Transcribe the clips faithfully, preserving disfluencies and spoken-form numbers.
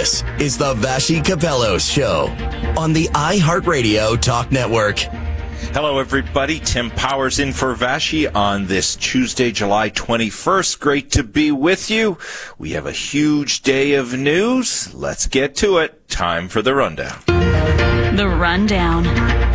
This is the Vassy Kapelos Show on the iHeartRadio Talk Network. Hello, everybody. Tim Powers in for Vassy on this Tuesday, July twenty-first. Great to be with you. We have a huge day of news. Let's get to it. Time for the rundown. The rundown.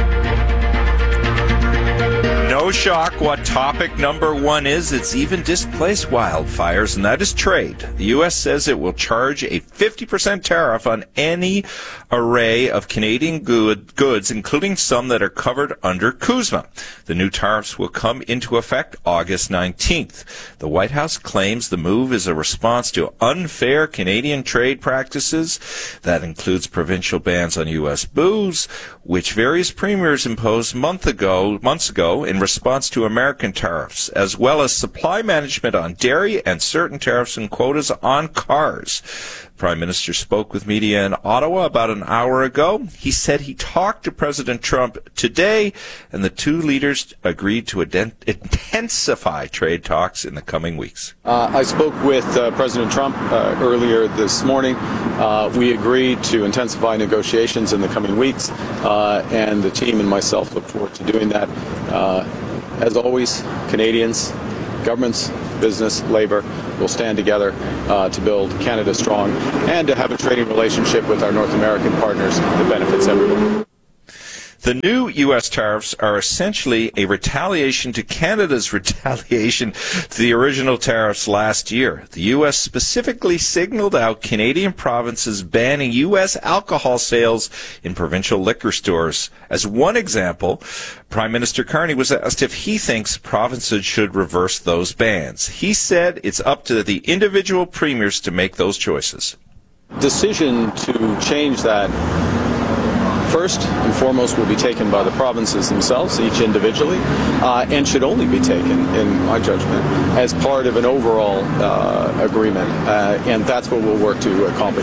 No shock what topic number one is. It's even displaced wildfires, and that is trade. The U S says it will charge a fifty percent tariff on any array of Canadian good, goods, including some that are covered under CUSMA. The new tariffs will come into effect August nineteenth. The White House claims the move is a response to unfair Canadian trade practices. That includes provincial bans on U S booze, which various premiers imposed month ago, months ago in response to American tariffs, as well as supply management on dairy and certain tariffs and quotas on cars. The Prime Minister spoke with media in Ottawa about an hour ago. He said he talked to President Trump today, and the two leaders agreed to intensify trade talks in the coming weeks. Uh, I spoke with uh, President Trump uh, earlier this morning. Uh, we agreed to intensify negotiations in the coming weeks, uh, and the team and myself look forward to doing that. Uh, as always, Canadians, governments, business, labor will stand together uh, to build Canada strong and to have a trading relationship with our North American partners that benefits everyone. The new U S tariffs are essentially a retaliation to Canada's retaliation to the original tariffs last year. The U S specifically signaled out Canadian provinces banning U S alcohol sales in provincial liquor stores. As one example, Prime Minister Carney was asked if he thinks provinces should reverse those bans. He said it's up to the individual premiers to make those choices. Decision to change that first and foremost will be taken by the provinces themselves, each individually, uh, and should only be taken, in my judgment, as part of an overall uh, agreement, uh, and that's what we'll work to accomplish.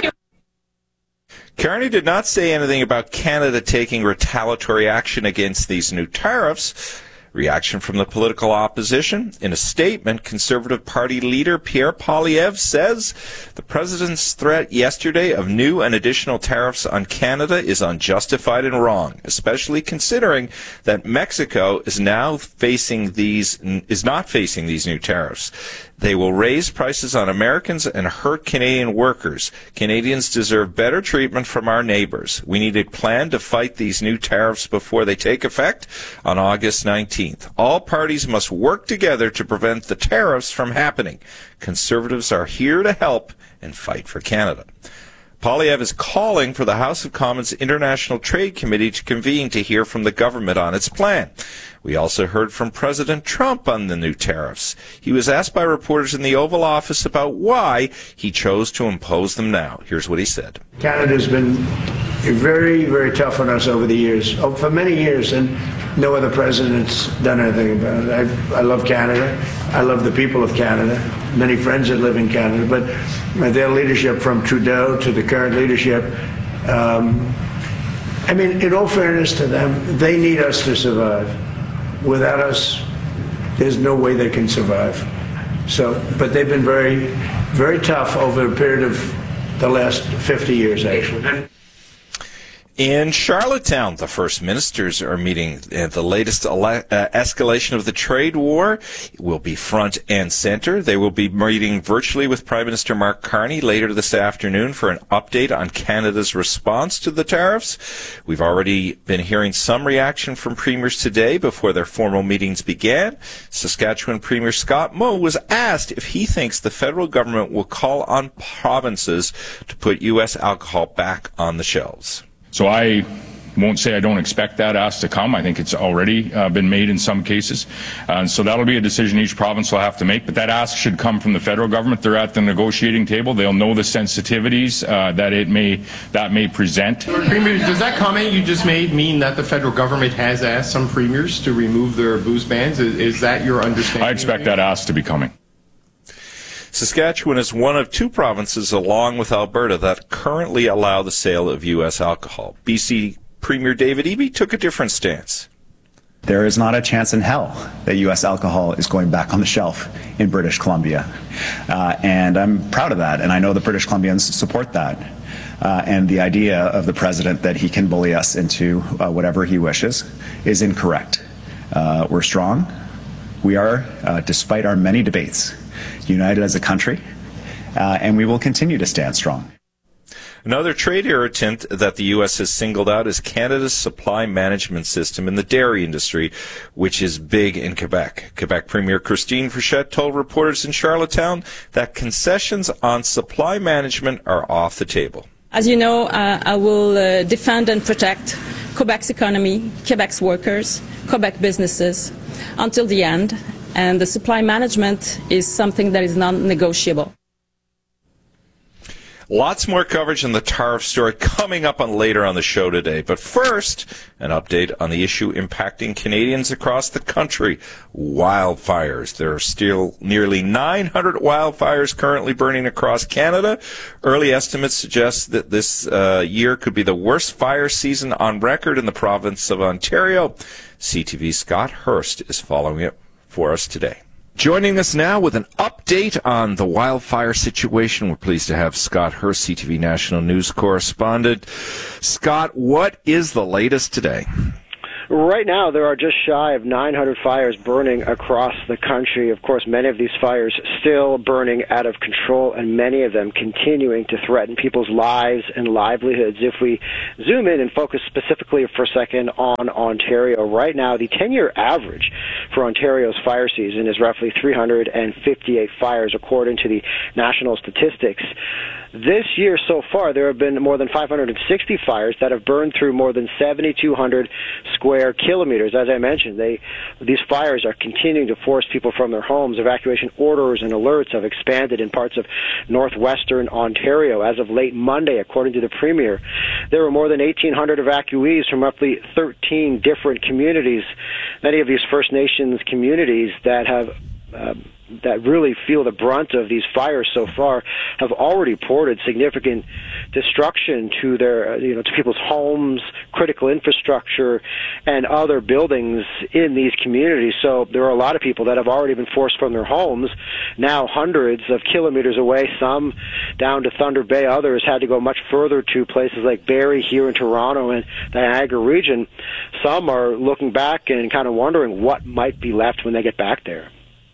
Carney did not say anything about Canada taking retaliatory action against these new tariffs. Reaction from the political opposition. In a statement, Conservative Party leader Pierre Poilievre says the president's threat yesterday of new and additional tariffs on Canada is unjustified and wrong, especially considering that Mexico is now facing these is not facing these new tariffs. They will raise prices on Americans and hurt Canadian workers. Canadians deserve better treatment from our neighbors. We need a plan to fight these new tariffs before they take effect on August nineteenth. All parties must work together to prevent the tariffs from happening. Conservatives are here to help and fight for Canada. Poilievre is calling for the House of Commons International Trade Committee to convene to hear from the government on its plan. We also heard from President Trump on the new tariffs. He was asked by reporters in the Oval Office about why he chose to impose them now. Here's what he said. Canada's been very, very tough on us over the years, oh, for many years, and no other president's done anything about it. I, I love Canada. I love the people of Canada. Many friends that live in Canada, but their leadership from Trudeau to the current leadership, um, I mean, in all fairness to them, they need us to survive. Without us, there's no way they can survive. So, but they've been very, very tough over a period of the last fifty years, actually. In Charlottetown, the First Ministers are meeting. Uh, the latest ele- uh, escalation of the trade war will be front and center. They will be meeting virtually with Prime Minister Mark Carney later this afternoon for an update on Canada's response to the tariffs. We've already been hearing some reaction from premiers today before their formal meetings began. Saskatchewan Premier Scott Moe was asked if he thinks the federal government will call on provinces to put U S alcohol back on the shelves. So I won't say I don't expect that ask to come. I think it's already uh, been made in some cases. Uh, so that'll be a decision each province will have to make. But that ask should come from the federal government. They're at the negotiating table. They'll know the sensitivities uh, that it may that may present. Premier, does that comment you just made mean that the federal government has asked some premiers to remove their booze bans? Is, is that your understanding? I expect that ask to be coming. Saskatchewan is one of two provinces, along with Alberta, that currently allow the sale of U S alcohol. B C Premier David Eby took a different stance. There is not a chance in hell that U S alcohol is going back on the shelf in British Columbia. Uh, and I'm proud of that, and I know the British Columbians support that. Uh, and the idea of the president that he can bully us into uh, whatever he wishes is incorrect. Uh, we're strong. We are, uh, despite our many debates, united as a country, uh, and we will continue to stand strong. Another trade irritant that the U S has singled out is Canada's supply management system in the dairy industry, which is big in Quebec. Quebec Premier Christine Frechette told reporters in Charlottetown that concessions on supply management are off the table. As you know, uh, I will uh, defend and protect Quebec's economy, Quebec's workers, Quebec businesses until the end, and the supply management is something that is non-negotiable. Lots more coverage on the tariff story coming up on later on the show today. But first, an update on the issue impacting Canadians across the country, wildfires. There are still nearly nine hundred wildfires currently burning across Canada. Early estimates suggest that this uh, year could be the worst fire season on record in the province of Ontario. C T V's Scott Hurst is following it for us today. Joining us now with an update on the wildfire situation, we're pleased to have Scott Hurst, C T V National News correspondent. Scott, what is the latest today? Right now, there are just shy of nine hundred fires burning across the country. Of course, many of these fires still burning out of control, and many of them continuing to threaten people's lives and livelihoods. If we zoom in and focus specifically for a second on Ontario, right now, the ten-year average for Ontario's fire season is roughly three hundred fifty-eight fires, according to the national statistics. This year so far, there have been more than five hundred sixty fires that have burned through more than seven thousand two hundred square kilometers. As I mentioned, they, these fires are continuing to force people from their homes. Evacuation orders and alerts have expanded in parts of northwestern Ontario. As of late Monday, according to the Premier, there were more than eighteen hundred evacuees from roughly thirteen different communities. Many of these First Nations communities that have uh, that really feel the brunt of these fires so far have already reported significant destruction to their, you know, to people's homes, critical infrastructure, and other buildings in these communities. So there are a lot of people that have already been forced from their homes, now hundreds of kilometers away, some down to Thunder Bay, others had to go much further to places like Barrie here in Toronto and the Niagara region. Some are looking back and kind of wondering what might be left when they get back there.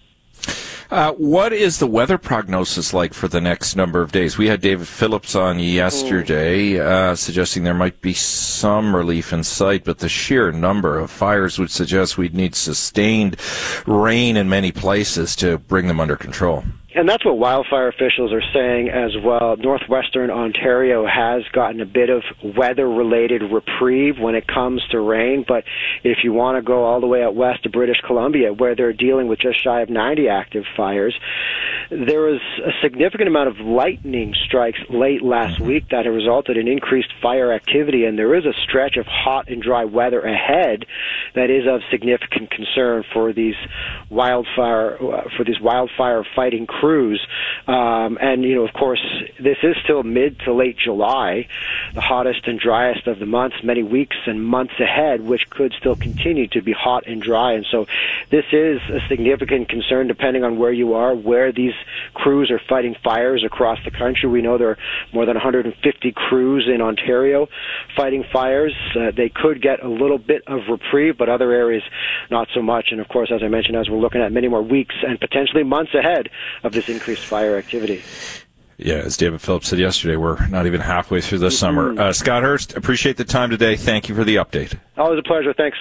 Uh, what is the weather prognosis like for the next number of days? We had David Phillips on yesterday uh, suggesting there might be some relief in sight, but the sheer number of fires would suggest we'd need sustained rain in many places to bring them under control. And that's what wildfire officials are saying as well. Northwestern Ontario has gotten a bit of weather-related reprieve when it comes to rain, but if you want to go all the way out west to British Columbia, where they're dealing with just shy of ninety active fires, there was a significant amount of lightning strikes late last week that have resulted in increased fire activity, and there is a stretch of hot and dry weather ahead that is of significant concern for these wildfire for these wildfire fighting crews. Crews. Um, and, you know, of course, this is still mid to late July, the hottest and driest of the months, many weeks and months ahead, which could still continue to be hot and dry. And so this is a significant concern depending on where you are, where these crews are fighting fires across the country. We know there are more than one hundred fifty crews in Ontario fighting fires. Uh, they could get a little bit of reprieve, but other areas not so much. And, of course, as I mentioned, as we're looking at many more weeks and potentially months ahead of this increased fire activity. Yeah, as David Phillips said yesterday, we're not even halfway through the mm-hmm. summer. Uh, Scott Hurst, appreciate the time today. Thank you for the update. Always a pleasure. Thanks.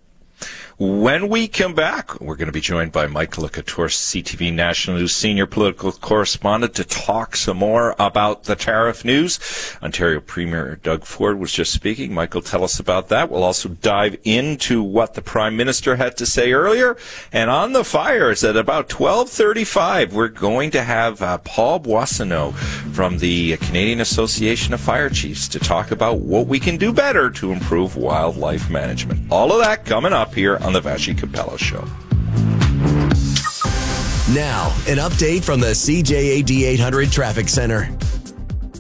When we come back, we're going to be joined by Michael LeCouture, C T V National News senior political correspondent, to talk some more about the tariff news. Ontario Premier Doug Ford was just speaking. Michael, tell us about that. We'll also dive into what the Prime Minister had to say earlier. And on the fires at about twelve thirty-five, we're going to have uh, Paul Boissonneau from the Canadian Association of Fire Chiefs to talk about what we can do better to improve wildlife management. All of that coming up here on the Vassy Capello Show. Now, an update from the C J A D eight hundred Traffic Center.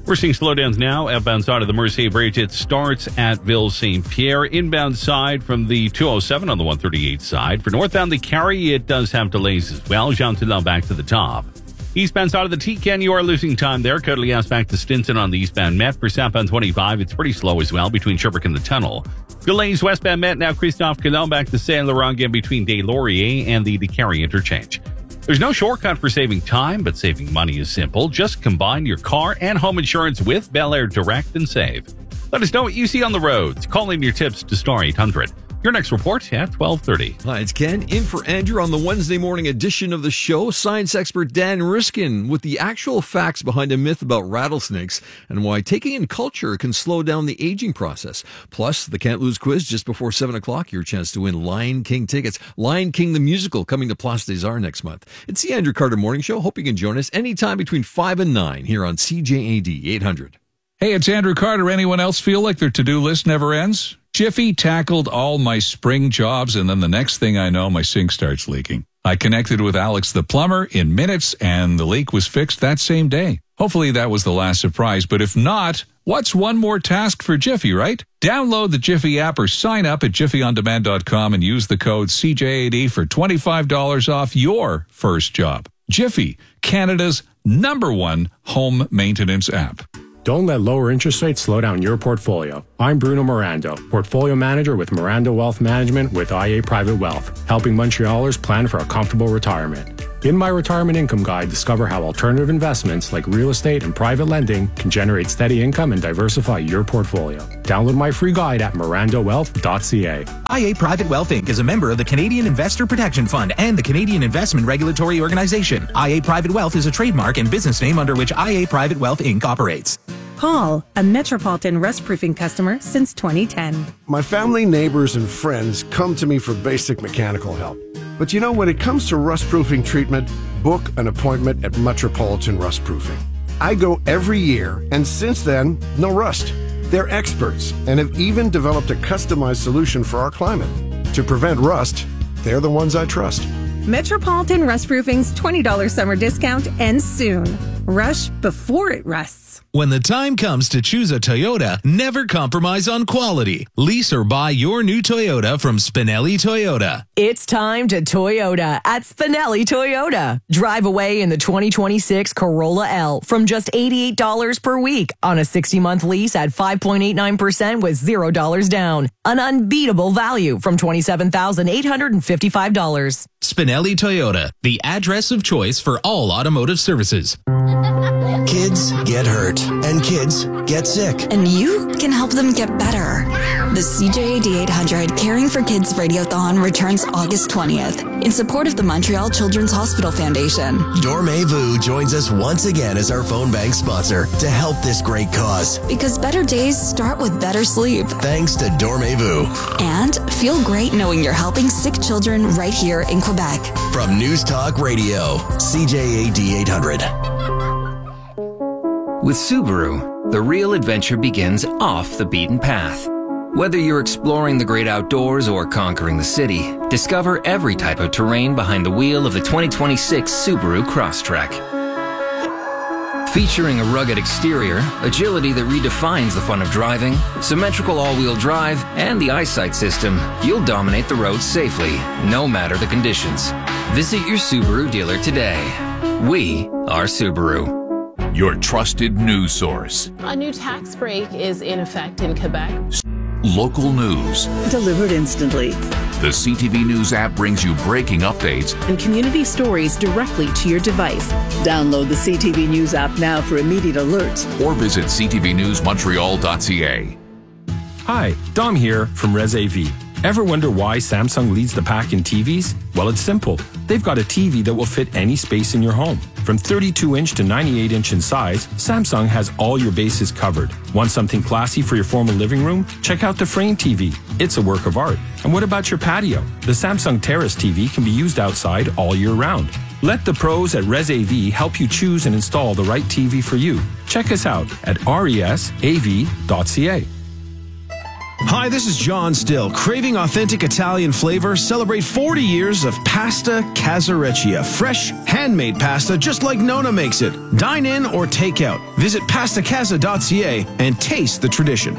We're seeing slowdowns now. Outbound side of the Mercier Bridge, it starts at Ville Saint Pierre. Inbound side from the two oh seven on the one thirty-eight side. For northbound the Carry, it does have delays as well. Jean Talon back to the top. Eastbound side of the T-Can, you are losing time there. Côte-Lias back to Stinson on the eastbound Met. For southbound twenty-five, it's pretty slow as well between Sherbrooke and the tunnel. Delays westbound Met, now Christophe Colomb back to Saint-Laurent again between Des Lauriers and the DeCarry interchange. There's no shortcut for saving time, but saving money is simple. Just combine your car and home insurance with Bel Air Direct and save. Let us know what you see on the roads. Call in your tips to star eight hundred. Your next report at twelve thirty. Hi, it's Ken, in for Andrew on the Wednesday morning edition of the show. Science expert Dan Riskin with the actual facts behind a myth about rattlesnakes and why taking in culture can slow down the aging process. Plus, the Can't Lose quiz just before seven o'clock. Your chance to win Lion King tickets. Lion King the musical coming to Place des Arts next month. It's the Andrew Carter Morning Show. Hope you can join us anytime between five and nine here on C J A D eight hundred. Hey, it's Andrew Carter. Anyone else feel like their to-do list never ends? Jiffy tackled all my spring jobs, and then the next thing I know, my sink starts leaking. I connected with Alex the plumber in minutes, and the leak was fixed that same day. Hopefully that was the last surprise, but if not, what's one more task for Jiffy, right? Download the Jiffy app or sign up at jiffy on demand dot com and use the code C J A D for twenty-five dollars off your first job. Jiffy, Canada's number one home maintenance app. Don't let lower interest rates slow down your portfolio. I'm Bruno Mirando, Portfolio Manager with Mirando Wealth Management with I A Private Wealth, helping Montrealers plan for a comfortable retirement. In my Retirement Income Guide, discover how alternative investments like real estate and private lending can generate steady income and diversify your portfolio. Download my free guide at mirando wealth dot c a. I A Private Wealth Incorporated is a member of the Canadian Investor Protection Fund and the Canadian Investment Regulatory Organization. I A Private Wealth is a trademark and business name under which I A Private Wealth Incorporated operates. Paul, a Metropolitan Rust Proofing customer since twenty ten. My family, neighbors, and friends come to me for basic mechanical help. But you know, when it comes to rust proofing treatment, book an appointment at Metropolitan Rust Proofing. I go every year, and since then, no rust. They're experts and have even developed a customized solution for our climate. To prevent rust, they're the ones I trust. Metropolitan Rust Proofing's twenty dollars summer discount ends soon. Rush before it rusts. When the time comes to choose a Toyota, never compromise on quality. Lease or buy your new Toyota from Spinelli Toyota. It's time to Toyota at Spinelli Toyota. Drive away in the twenty twenty-six Corolla L from just eighty-eight dollars per week on a sixty-month lease at five point eight nine percent with zero dollars down. An unbeatable value from twenty-seven thousand eight hundred fifty-five dollars. Spinelli Toyota, the address of choice for all automotive services. Kids get hurt and kids get sick. And you can help them get better. The C J A D eight hundred Caring for Kids Radiothon returns August twentieth in support of the Montreal Children's Hospital Foundation. Dormez-vous joins us once again as our phone bank sponsor to help this great cause. Because better days start with better sleep. Thanks to Dormez-vous. And feel great knowing you're helping sick children right here in Quebec. From News Talk Radio, C J A D eight hundred. With Subaru, the real adventure begins off the beaten path. Whether you're exploring the great outdoors or conquering the city, discover every type of terrain behind the wheel of the twenty twenty-six Subaru Crosstrek. Featuring a rugged exterior, agility that redefines the fun of driving, symmetrical all-wheel drive, and the eyesight system, you'll dominate the road safely, no matter the conditions. Visit your Subaru dealer today. We are Subaru. Your trusted news source. A new tax break is in effect in Quebec. Local news. Delivered instantly. The C T V News app brings you breaking updates and community stories directly to your device. Download the C T V News app now for immediate alerts. Or visit c t v news montreal dot c a. Hi, Dom here from ResAV. Ever wonder why Samsung leads the pack in T Vs? Well, it's simple. They've got a T V that will fit any space in your home. From thirty-two inch to ninety-eight inch in size, Samsung has all your bases covered. Want something classy for your formal living room? Check out the Frame T V. It's a work of art. And what about your patio? The Samsung Terrace T V can be used outside all year round. Let the pros at ResAV help you choose and install the right T V for you. Check us out at res a v dot c a. Hi. Hi, this is John Still. Craving authentic Italian flavor? Celebrate forty years of Pasta Casareccia. Fresh, handmade pasta just like Nona makes it. Dine in or take out. Visit pasta casa dot c a and taste the tradition.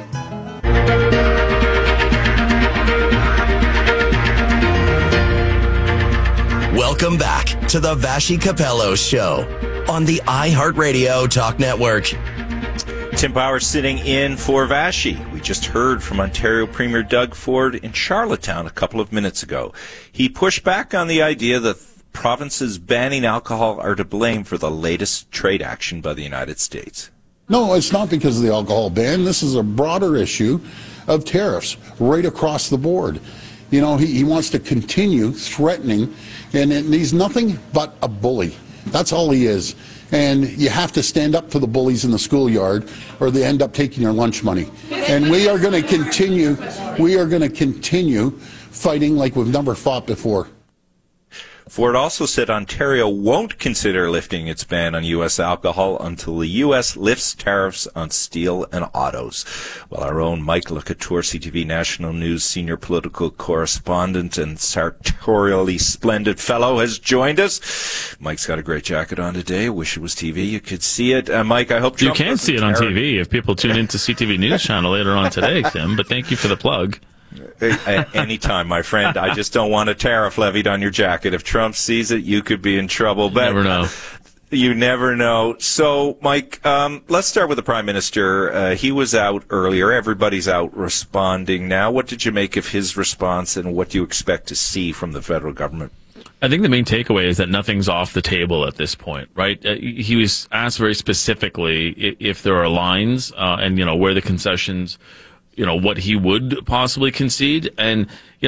Welcome back to the Vashi Capello Show on the iHeartRadio Talk Network. Tim Power sitting in for Vashi. We just heard from Ontario Premier Doug Ford in Charlottetown a couple of minutes ago. He pushed back on the idea that provinces banning alcohol are to blame for the latest trade action by the United States. No, it's not because of the alcohol ban. This is a broader issue of tariffs right across the board. You know, he, he wants to continue threatening, and, and he's nothing but a bully. That's all he is. And you have to stand up to the bullies in the schoolyard or they end up taking your lunch money. And we are going to continue, we are going to continue fighting like we've never fought before. Ford also said Ontario won't consider lifting its ban on U S alcohol until the U S lifts tariffs on steel and autos. Well, our own Mike LeCouture, C T V National News senior political correspondent and sartorially splendid fellow, has joined us. Mike's got a great jacket on today. Wish it was T V. You could see it. Uh, Mike, I hope Trump you can see it on care. T V if people tune into C T V News Channel later on today, Tim. But thank you for the plug. Anytime, my friend. I just don't want a tariff levied on your jacket. If Trump sees it, you could be in trouble. But you never know. You never know. So, Mike, um, let's start with the Prime Minister. Uh, he was out earlier. Everybody's out responding now. What did you make of his response, and what do you expect to see from the federal government? I think the main takeaway is that nothing's off the table at this point, right? Uh, he was asked very specifically if, if there are lines uh, and, you know, where the concessions, you know, what he would possibly concede. And, you know,